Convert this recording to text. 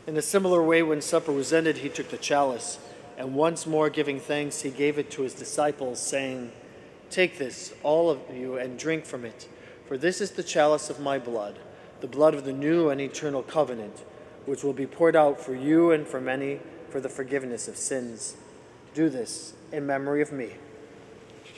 In a similar way, when supper was ended, he took the chalice, and once more giving thanks, he gave it to his disciples, saying, "Take this, all of you, and drink from it, for this is the chalice of my blood, the blood of the new and eternal covenant, which will be poured out for you and for many for the forgiveness of sins. Do this in memory of me."